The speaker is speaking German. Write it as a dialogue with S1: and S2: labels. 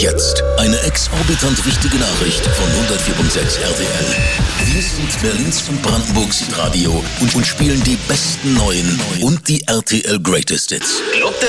S1: Jetzt eine exorbitant wichtige Nachricht von 104.6 RTL. Wir sind Berlins und Brandenburgs Radio und spielen die besten neuen und die RTL Greatest Hits.
S2: Glaubt der